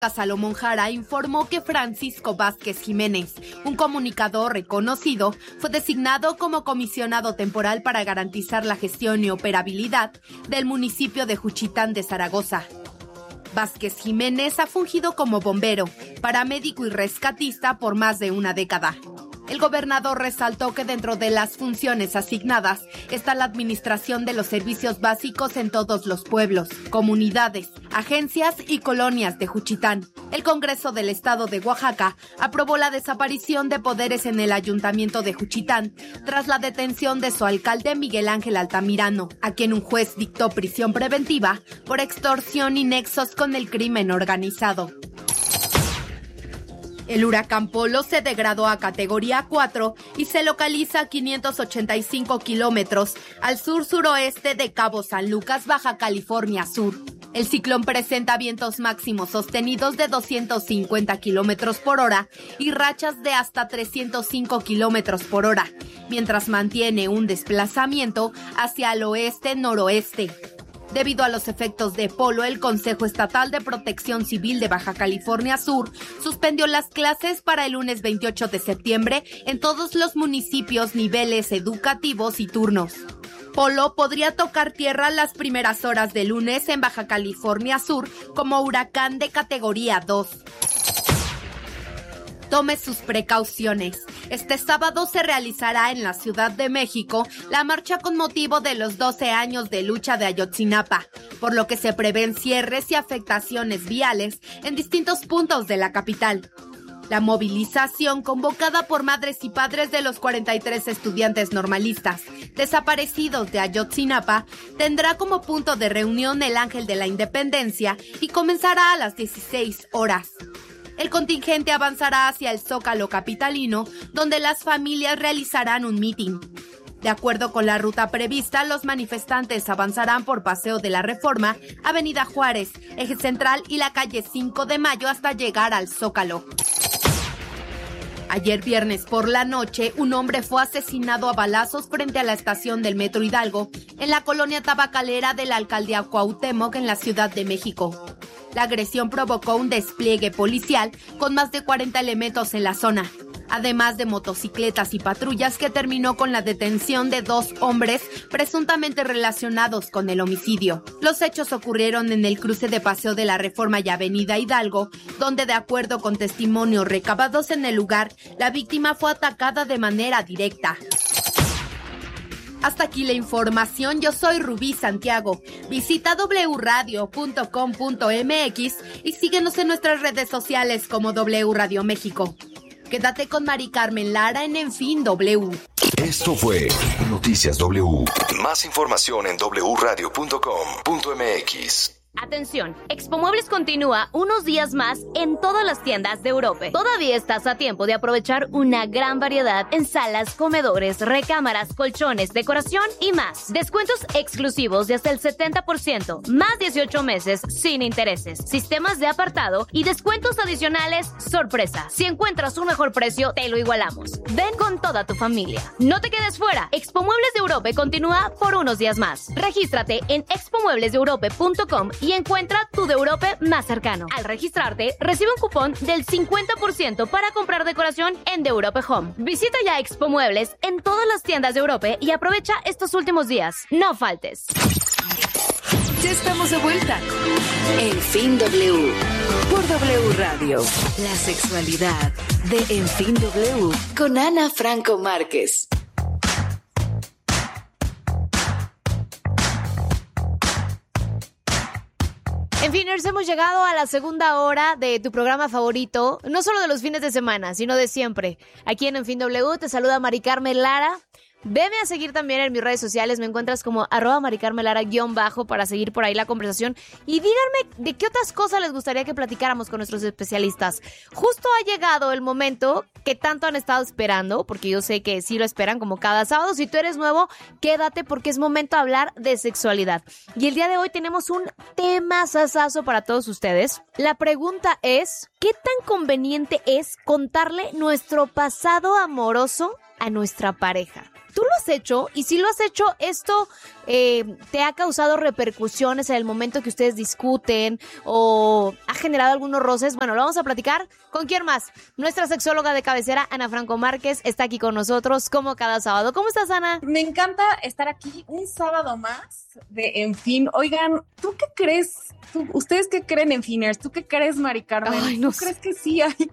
Salomón Jara informó que Francisco Vázquez Jiménez, un comunicador reconocido, fue designado como comisionado temporal para garantizar la gestión y operabilidad del municipio de Juchitán de Zaragoza. Vázquez Jiménez ha fungido como bombero, paramédico y rescatista por más de una década. El gobernador resaltó que dentro de las funciones asignadas está la administración de los servicios básicos en todos los pueblos, comunidades, agencias y colonias de Juchitán. El Congreso del Estado de Oaxaca aprobó la desaparición de poderes en el Ayuntamiento de Juchitán tras la detención de su alcalde Miguel Ángel Altamirano, a quien un juez dictó prisión preventiva por extorsión y nexos con el crimen organizado. El huracán Polo se degradó a categoría 4 y se localiza a 585 kilómetros al sur-suroeste de Cabo San Lucas, Baja California Sur. El ciclón presenta vientos máximos sostenidos de 250 kilómetros por hora y rachas de hasta 305 kilómetros por hora, mientras mantiene un desplazamiento hacia el oeste-noroeste. Debido a los efectos de Polo, el Consejo Estatal de Protección Civil de Baja California Sur suspendió las clases para el lunes 28 de septiembre en todos los municipios, niveles educativos y turnos. Polo podría tocar tierra las primeras horas del lunes en Baja California Sur como huracán de categoría 2. Tome sus precauciones. Este sábado se realizará en la Ciudad de México la marcha con motivo de los 12 años de lucha de Ayotzinapa, por lo que se prevén cierres y afectaciones viales en distintos puntos de la capital. La movilización, convocada por madres y padres de los 43 estudiantes normalistas desaparecidos de Ayotzinapa, tendrá como punto de reunión el Ángel de la Independencia y comenzará a las 16 horas. El contingente avanzará hacia el Zócalo capitalino, donde las familias realizarán un mitin. De acuerdo con la ruta prevista, los manifestantes avanzarán por Paseo de la Reforma, Avenida Juárez, Eje Central y la calle 5 de Mayo hasta llegar al Zócalo. Ayer viernes por la noche, un hombre fue asesinado a balazos frente a la estación del Metro Hidalgo, en la colonia tabacalera de la alcaldía Cuauhtémoc, en la Ciudad de México. La agresión provocó un despliegue policial con más de 40 elementos en la zona, además de motocicletas y patrullas, que terminó con la detención de 2 hombres presuntamente relacionados con el homicidio. Los hechos ocurrieron en el cruce de Paseo de la Reforma y Avenida Hidalgo, donde, de acuerdo con testimonios recabados en el lugar, la víctima fue atacada de manera directa. Hasta aquí la información. Yo soy Rubí Santiago. Visita wradio.com.mx y síguenos en nuestras redes sociales como W Radio México. Quédate con Mari Carmen Lara en Fin W. Esto fue Noticias W. Más información en wradio.com.mx. Atención, Expo Muebles continúa unos días más en todas las tiendas de Europa. Todavía estás a tiempo de aprovechar una gran variedad en salas, comedores, recámaras, colchones, decoración y más. Descuentos exclusivos de hasta el 70%, más 18 meses sin intereses, sistemas de apartado y descuentos adicionales sorpresa. Si encuentras un mejor precio, te lo igualamos. Ven con toda tu familia. No te quedes fuera. Expo Muebles de Europa continúa por unos días más. Regístrate en expomueblesdeeurope.com y encuentra tu de Europe más cercano. Al registrarte, recibe un cupón del 50% para comprar decoración en The Europe Home. Visita ya Expo Muebles en todas las tiendas de Europe y aprovecha estos últimos días. No faltes. Ya estamos de vuelta. En Fin W. Por W Radio. La sexualidad de En Fin W con Ana Franco Márquez. En Finers, hemos llegado a la segunda hora de tu programa favorito, no solo de los fines de semana, sino de siempre. Aquí en Fin W te saluda Mari Carmen Lara. Veme a seguir también en mis redes sociales, me encuentras como @maricarmelara_ para seguir por ahí la conversación y díganme de qué otras cosas les gustaría que platicáramos con nuestros especialistas. Justo ha llegado el momento que tanto han estado esperando, porque yo sé que sí lo esperan como cada sábado. Si tú eres nuevo, quédate porque es momento de hablar de sexualidad. Y el día de hoy tenemos un tema sasazo para todos ustedes. La pregunta es, ¿qué tan conveniente es contarle nuestro pasado amoroso a nuestra pareja? ¿Tú lo has hecho? Y si lo has hecho, ¿esto te ha causado repercusiones en el momento que ustedes discuten o ha generado algunos roces? Bueno, lo vamos a platicar. ¿Con quién más? Nuestra sexóloga de cabecera, Ana Franco Márquez, está aquí con nosotros como cada sábado. ¿Cómo estás, Ana? Me encanta estar aquí un sábado más de En Fin. Oigan, ¿tú qué crees? ¿Ustedes qué creen, En Finers? ¿Tú qué crees, Mari Carmen? Ay, no ¿Tú crees que sí hay